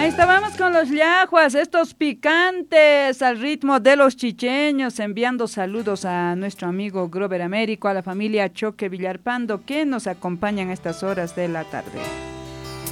Ahí estábamos con los llajuas, estos picantes al ritmo de los chicheños, enviando saludos a nuestro amigo Grover Américo, a la familia Choque Villarpando, que nos acompañan a estas horas de la tarde.